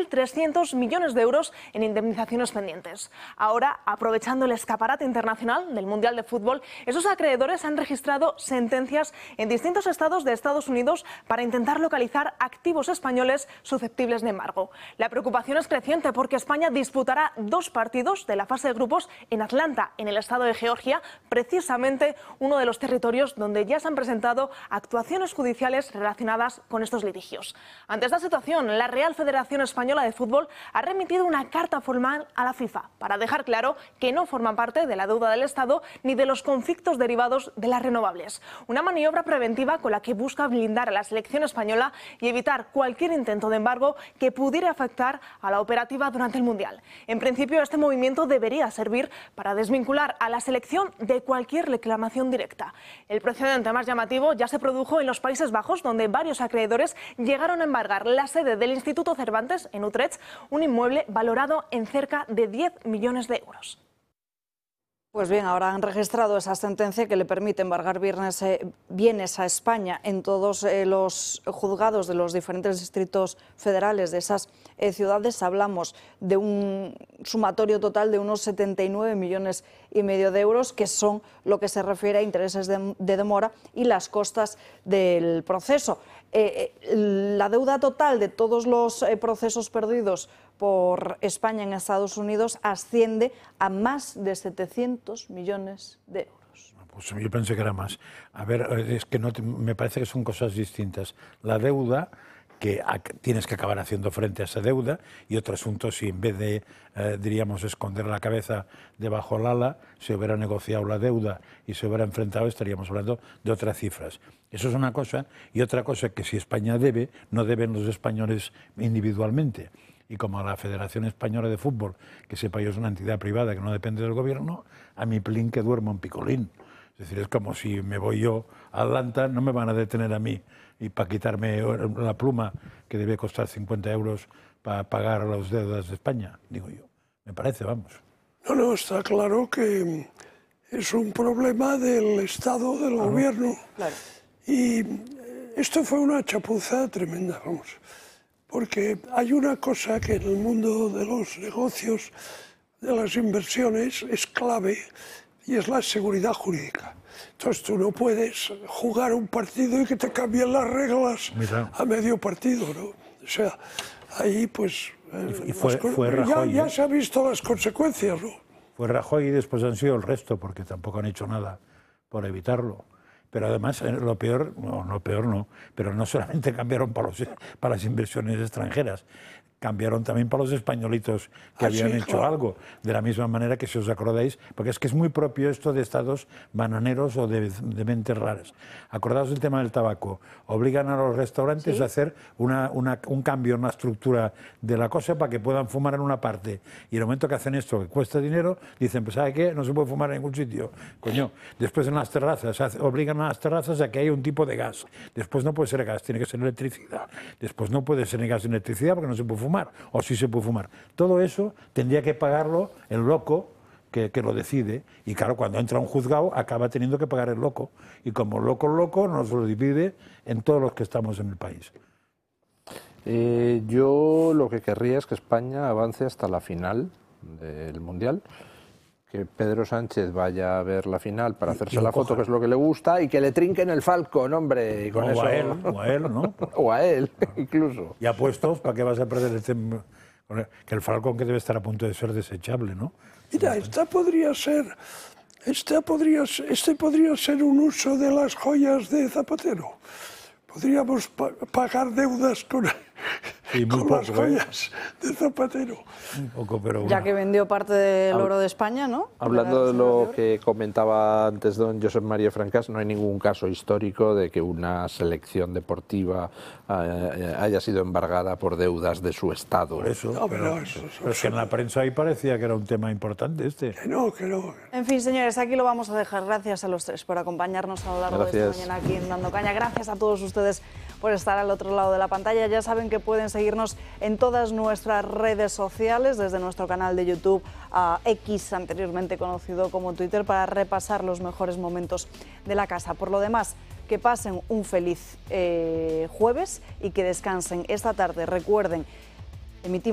1.300 millones de euros en indemnizaciones pendientes. Ahora, aprovechando el escaparate internacional del Mundial de Fútbol, esos acreedores han registrado sentencias en distintos estados de Estados Unidos para intentar localizar activos españoles susceptibles de embargo. La preocupación es creciente porque España disputará 2 partidos de la fase de grupos en Atlanta, en el estado de Georgia, precisamente uno de los territorios donde ya se han presentado actuaciones judiciales relacionadas con estos litigios. Ante esta situación, la Real Federación Española de Fútbol ha remitido una carta formal a la FIFA para dejar claro que no forman parte de la deuda del Estado ni de los conflictos derivados de las renovables. Una maniobra preventiva con la que busca blindar a la selección española y evitar cualquier intento de embargo que pudiera afectar a la operativa durante el Mundial. En principio, este movimiento debería servir para desvincular a la selección de cualquier reclamación directa. El precedente más llamativo ya se produjo en los Países Bajos, donde varios acreedores llegaron a embargar la sede del Instituto Cervantes en Utrecht, un inmueble valorado en cerca de 10 millones de euros. Pues bien, ahora han registrado esa sentencia que le permite embargar bienes a España en todos los juzgados de los diferentes distritos federales de esas ciudades. Hablamos de un sumatorio total de unos 79,5 millones de euros, que son lo que se refiere a intereses de demora y las costas del proceso. La deuda total de todos los procesos perdidos por España en Estados Unidos asciende a más de 700 millones de euros. Pues yo pensé que era más. A ver, es que me parece que son cosas distintas. La deuda, que tienes que acabar haciendo frente a esa deuda, y otro asunto, si en vez de, diríamos, esconder la cabeza debajo del ala, se hubiera negociado la deuda y se hubiera enfrentado, estaríamos hablando de otras cifras. Eso es una cosa, y otra cosa que si España debe, no deben los españoles individualmente. Y como la Federación Española de Fútbol, que sepa yo es una entidad privada que no depende del gobierno, a mi plin que duerma un picolín. Es decir, es como si me voy yo a Atlanta, no me van a detener a mí y para quitarme la pluma que debe costar 50 euros para pagar las deudas de España, digo yo. Me parece, vamos. No, está claro que es un problema del Estado, del gobierno. Claro. Y esto fue una chapuza tremenda, vamos. Porque hay una cosa que en el mundo de los negocios, de las inversiones, es clave, y es la seguridad jurídica. Entonces tú no puedes jugar un partido y que te cambien las reglas a medio partido, ¿no? O sea, ahí pues... y fue Rajoy, ya se han visto las consecuencias, ¿no? Fue Rajoy y después han sido el resto, porque tampoco han hecho nada por evitarlo. Pero además, lo peor no, pero no solamente cambiaron para las inversiones extranjeras, cambiaron también para los españolitos que habían hecho algo, de la misma manera que, si os acordáis, porque es que es muy propio esto de estados bananeros o de mentes raras. Acordaos del tema del tabaco, obligan a los restaurantes a hacer un cambio en la estructura de la cosa para que puedan fumar en una parte, y en el momento que hacen esto, que cuesta dinero, dicen, pues ¿sabe qué? No se puede fumar en ningún sitio. Coño, después en las terrazas, obligan a las terrazas a que haya un tipo de gas, después no puede ser gas, tiene que ser electricidad, después no puede ser ni gas ni electricidad porque no se puede fumar, o sí se puede fumar. Todo eso tendría que pagarlo el loco que lo decide, y claro, cuando entra un juzgado acaba teniendo que pagar el loco, y como loco nos lo divide en todos los que estamos en el país. Yo lo que querría es que España avance hasta la final del Mundial, que Pedro Sánchez vaya a ver la final para hacerse la foto, que es lo que le gusta, y que le trinquen el Falcon, hombre, y con eso... O a él, ¿no? O a él, incluso. Y apuestos, ¿para qué vas a perder que el Falcon, que debe estar a punto de ser desechable, ¿no? Mira, este podría ser un uso de las joyas de Zapatero. Podríamos pagar deudas con las joyas de Zapatero. Un poco, pero ya que vendió parte del oro de España, ¿no? Hablando de lo que comentaba antes don Josep María Francas, no hay ningún caso histórico de que una selección deportiva haya sido embargada por deudas de su Estado. Por eso, pero es que en la prensa ahí parecía que era un tema importante este. Que no. En fin, señores, aquí lo vamos a dejar. Gracias a los tres por acompañarnos a lo largo de esta mañana aquí en Dando Caña. Gracias a todos ustedes por estar al otro lado de la pantalla. Ya saben que pueden seguirnos en todas nuestras redes sociales, desde nuestro canal de YouTube a X, anteriormente conocido como Twitter, para repasar los mejores momentos de la casa. Por lo demás, que pasen un feliz jueves y que descansen esta tarde. Recuerden, emitimos